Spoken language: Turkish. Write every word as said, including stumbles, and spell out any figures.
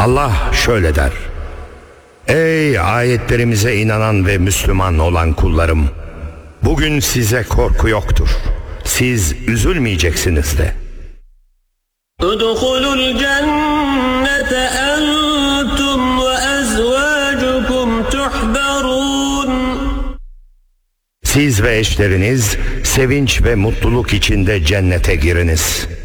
Allah şöyle der: Ey ayetlerimize inanan ve Müslüman olan kullarım, bugün size korku yoktur. Siz üzülmeyeceksiniz de. Udhulul cennete entum ve ezvacukum tuhbarun. Siz ve eşleriniz sevinç ve mutluluk içinde cennete giriniz.